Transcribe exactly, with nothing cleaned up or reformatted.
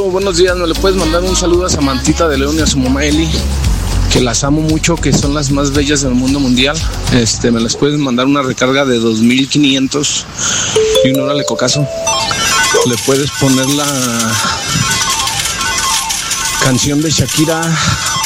buenos días. ¿Me le puedes mandar un saludo a Samantita de León y a su mamá Eli? Que las amo mucho, que son las más bellas del mundo mundial. Este, me les puedes mandar una recarga de dos mil quinientos y un órale cocazo. Le puedes poner la canción de Shakira,